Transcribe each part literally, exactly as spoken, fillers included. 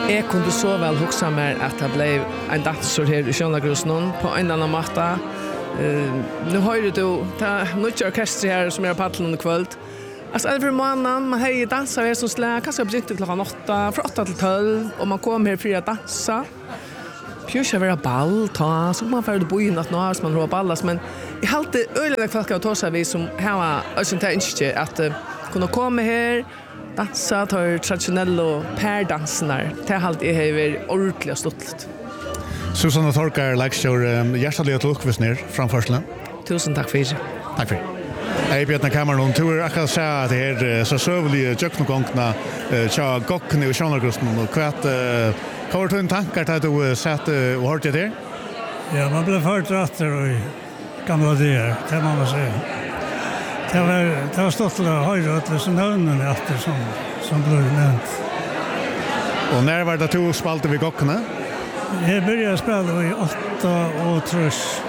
Jeg kunde så vel huske meg at det ble en danser her i Sjønagrusen på en eller annen måte. Uh, nu hører du, det er noe orkester her som er på Paddelen under kvöld. Altså, er det for måneden, man har danset her som slag, kanskje har begynt klokken åtta, fra åtta til tolv, og man kommer her for å danse. Pjørs være ball, ta, så man får det bo inn at nå hvis man har ballas, men jeg har alltid øyelig folk av tåsa vi som har sånt her ønske at uh, kunne komme her, dansa, tar traditionella pärdansar. Det har alltid varit ordentligt och stått. Susanna Torkar, Laxjord, hjärtaliga tillokvisner framförslen. Tusen tack för det. Tack för det. Hej Björn Cameron, du är akkurat säga att det är så sövliga jöknogångna tja gockne och Sjönagrusten och kvart har du en tankar att du sett och hört det här? Ja, man blev hört ratter i gamla dagar, det man måste säga. Det var, det var stått att höra att det som nöjnen efter som, som blev nämnt. Och när var det du spalte vid gockne? Jag började spela i åtta och trus.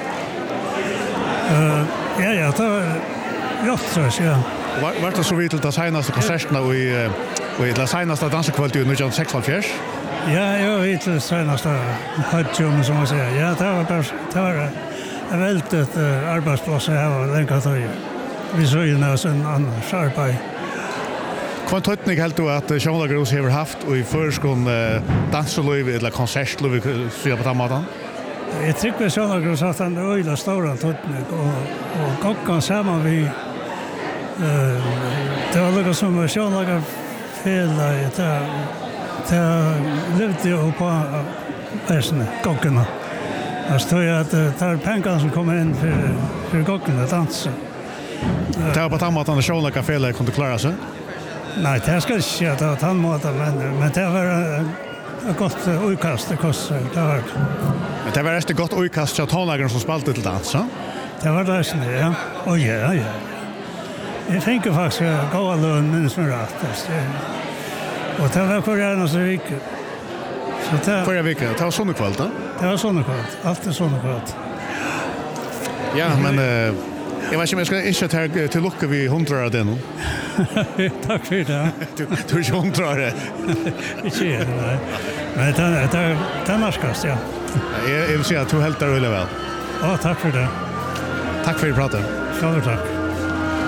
Uh, ja, ja, det var rått trus, ja. Var, var det så vidt til de senaste konserterna och i, och i de senaste dansekvället i nitton sextiosex? Ja, jag var hit till de senaste höjdjum, som man säger. Ja, det var bara, det var en väldigt uh, arbetsplats här var länge tog. Vi såg ju när sen annars arbete. Kvant höjtning helt du att Sjönagrusen har haft och i förskon uh, danslöv eller konsertlöv så på tamatan? Jag tycker att Sjönagrusen har haft en öjla stora höjtning och, och gockan samman vi uh, det var något som Sjönagrusen fel det det levde ju på väsne gockarna. Jag står ju att det är pengar som kommer in för, för gockarna att dansa. Det var på tamatan att Sjönagrusen fel kunde klara sig? Nej, det ska inte säga att det var tandmåten, men, men det var ett gott utkast. Det var Men det var ett gott utkast till tonläggaren som spaltade till dans, ja? Det var det, ja. Och ja, ja. Jag tänker faktiskt att gå alla och minns mig rätt. Och det var kvar så vecka. Förra veckan, det var sån kväll, då? Det var sån kväll, alltid sån kväll. Ja, men uh, jag vet inte om jag ska inte ta till lucka vid hundra av den. Tack för det. Du, du är inte hundra det. Inte det, nej. Men det är det narskast, ja. Jag, jag vill säga att du helt där väldigt väl. Ja, tack för det. Tack för att du pratade. Själv tack.